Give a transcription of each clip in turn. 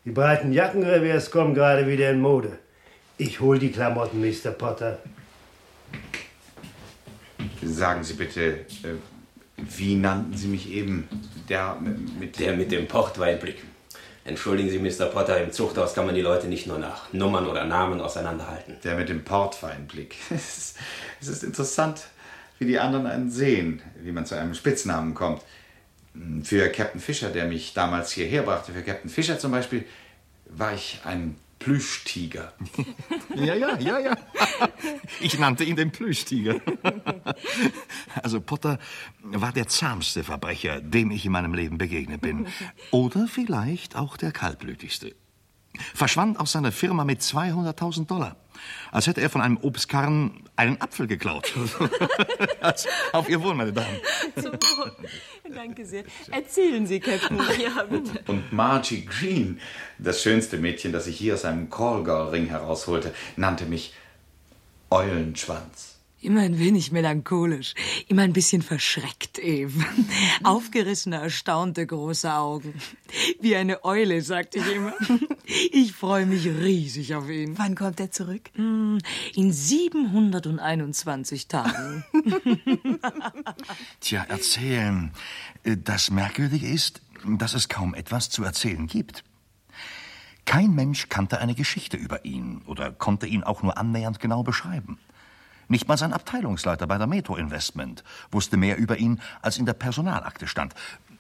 Die breiten Jackenrevers kommen gerade wieder in Mode. Ich hol die Klamotten, Mr. Potter. Sagen Sie bitte, wie nannten Sie mich eben? Der mit dem Portweinblick. Entschuldigen Sie, Mr. Potter, im Zuchthaus kann man die Leute nicht nur nach Nummern oder Namen auseinanderhalten. Der mit dem Portweinblick. Es ist interessant, wie die anderen einen sehen, wie man zu einem Spitznamen kommt. Für Captain Fischer, der mich damals hierher brachte, für Captain Fischer zum Beispiel, war ich ein Plüschtiger. Ja. Ich nannte ihn den Plüschtiger. Also Potter war der zahmste Verbrecher, dem ich in meinem Leben begegnet bin. Oder vielleicht auch der kaltblütigste. Verschwand aus seiner Firma mit $200.000. Als hätte er von einem Obstkarren einen Apfel geklaut. Also, auf Ihr Wohl, meine Damen. Zum Wohl. Danke sehr. Erzählen Sie, Captain. Ja, bitte. Und Margie Green, das schönste Mädchen, das ich hier aus einem Callgirl-Ring herausholte, nannte mich Eulenschwanz. Immer ein wenig melancholisch, immer ein bisschen verschreckt, Eve. Aufgerissene, erstaunte große Augen. Wie eine Eule, sagte ich immer. Ich freue mich riesig auf ihn. Wann kommt er zurück? In 721 Tagen. Tja, erzählen. Das Merkwürdige ist, dass es kaum etwas zu erzählen gibt. Kein Mensch kannte eine Geschichte über ihn oder konnte ihn auch nur annähernd genau beschreiben. Nicht mal sein Abteilungsleiter bei der Metro Investment wusste mehr über ihn, als in der Personalakte stand.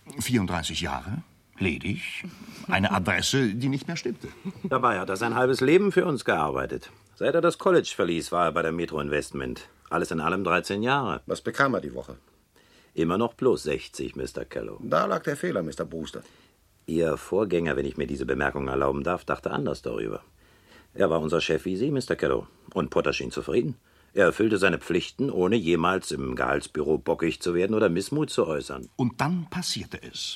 34 Jahre, ledig, eine Adresse, die nicht mehr stimmte. Dabei hat er sein halbes Leben für uns gearbeitet. Seit er das College verließ, war er bei der Metro Investment. Alles in allem 13 Jahre. Was bekam er die Woche? Immer noch plus 60, Mr. Kello. Da lag der Fehler, Mr. Brewster. Ihr Vorgänger, wenn ich mir diese Bemerkung erlauben darf, dachte anders darüber. Er war unser Chef wie Sie, Mr. Kello. Und Potter schien zufrieden. Er erfüllte seine Pflichten, ohne jemals im Gehaltsbüro bockig zu werden oder Missmut zu äußern. Und dann passierte es.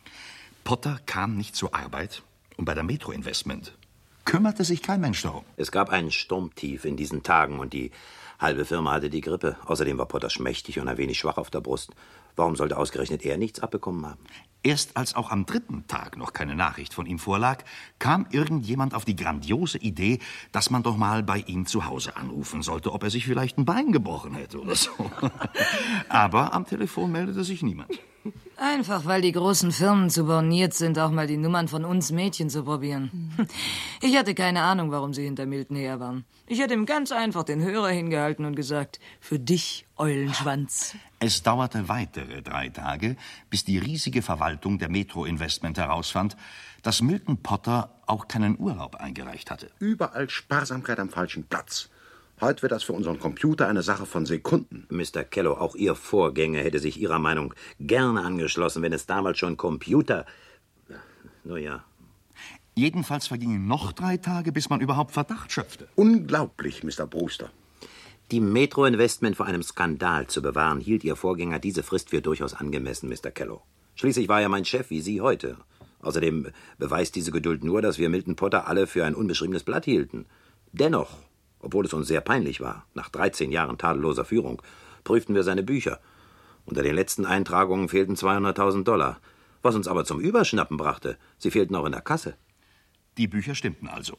Potter kam nicht zur Arbeit und bei der Metro Investment kümmerte sich kein Mensch darum. Es gab ein Sturmtief in diesen Tagen und die halbe Firma hatte die Grippe. Außerdem war Potter schmächtig und ein wenig schwach auf der Brust. Warum sollte ausgerechnet er nichts abbekommen haben? Erst als auch am 3. Tag noch keine Nachricht von ihm vorlag, kam irgendjemand auf die grandiose Idee, dass man doch mal bei ihm zu Hause anrufen sollte, ob er sich vielleicht ein Bein gebrochen hätte oder so. Aber am Telefon meldete sich niemand. Einfach, weil die großen Firmen zu borniert sind, auch mal die Nummern von uns Mädchen zu probieren. Ich hatte keine Ahnung, warum sie hinter Milton her waren. Ich hätte ihm ganz einfach den Hörer hingehalten und gesagt, für dich, Eulenschwanz. Es dauerte weitere 3 Tage, bis die riesige Verwaltung der Metro Investment herausfand, dass Milton Potter auch keinen Urlaub eingereicht hatte. Überall Sparsamkeit am falschen Platz. Heute wird das für unseren Computer eine Sache von Sekunden. Mr. Kello, auch Ihr Vorgänger hätte sich Ihrer Meinung gerne angeschlossen, wenn es damals schon Computer... Nur ja. Jedenfalls vergingen noch 3 Tage, bis man überhaupt Verdacht schöpfte. Unglaublich, Mr. Brewster. Die Metro Investment vor einem Skandal zu bewahren, hielt Ihr Vorgänger diese Frist für durchaus angemessen, Mr. Kello. Schließlich war er mein Chef, wie Sie heute. Außerdem beweist diese Geduld nur, dass wir Milton Potter alle für ein unbeschriebenes Blatt hielten. Dennoch, obwohl es uns sehr peinlich war, nach 13 Jahren tadelloser Führung, prüften wir seine Bücher. Unter den letzten Eintragungen fehlten $200.000. Was uns aber zum Überschnappen brachte, sie fehlten auch in der Kasse. Die Bücher stimmten also.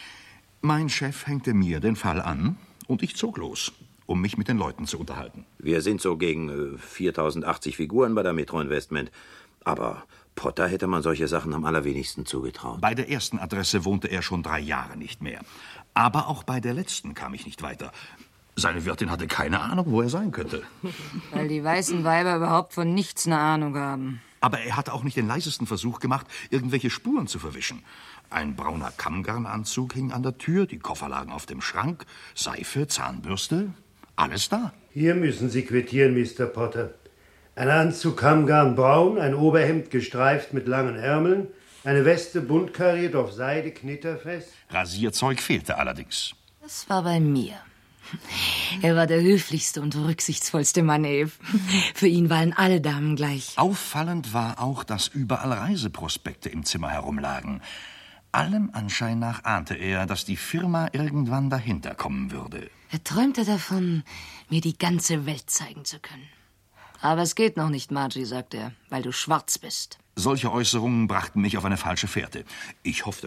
Mein Chef hängte mir den Fall an und ich zog los, um mich mit den Leuten zu unterhalten. Wir sind so gegen 4.080 Figuren bei der Metro Investment. Aber Potter hätte man solche Sachen am allerwenigsten zugetraut. Bei der ersten Adresse wohnte er schon 3 Jahre nicht mehr. Aber auch bei der letzten kam ich nicht weiter. Seine Wirtin hatte keine Ahnung, wo er sein könnte. Weil die weißen Weiber überhaupt von nichts eine Ahnung haben. Aber er hatte auch nicht den leisesten Versuch gemacht, irgendwelche Spuren zu verwischen. Ein brauner Kammgarnanzug hing an der Tür, die Koffer lagen auf dem Schrank, Seife, Zahnbürste, alles da. Hier müssen Sie quittieren, Mr. Potter. Ein Anzug Kammgarn braun, ein Oberhemd gestreift mit langen Ärmeln, eine Weste bunt kariert auf Seide knitterfest. Rasierzeug fehlte allerdings. Das war bei mir. Er war der höflichste und rücksichtsvollste Mann, Eve. Für ihn waren alle Damen gleich. Auffallend war auch, dass überall Reiseprospekte im Zimmer herumlagen. Allem Anschein nach ahnte er, dass die Firma irgendwann dahinter kommen würde. Er träumte davon, mir die ganze Welt zeigen zu können. Aber es geht noch nicht, Margie, sagte er, weil du schwarz bist. Solche Äußerungen brachten mich auf eine falsche Fährte. Ich hoffte